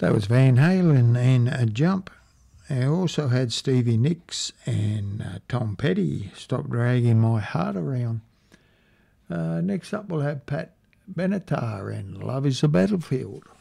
That was Van Halen and A Jump. I also had Stevie Nicks and Tom Petty, Stop Dragging My Heart Around. Next up we'll have Pat Benatar and Love is a Battlefield.